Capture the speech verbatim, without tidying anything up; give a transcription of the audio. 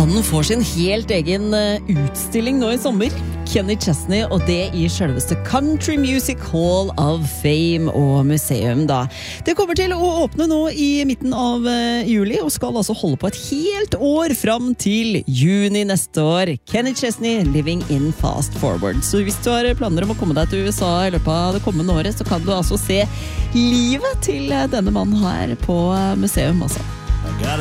Han får sin helt egen utstilling nå i sommer, Kenny Chesney, og det i selveste Country Music Hall of Fame og museum da. Det kommer til å åpne nå i midten av juli, og skal altså holde på et helt år fram til juni neste år. Kenny Chesney, Living in Fast Forward. Så hvis du har planer om å komme deg til U S A i løpet av det kommende året, så kan du altså se livet til denne mannen her på museum også. I got a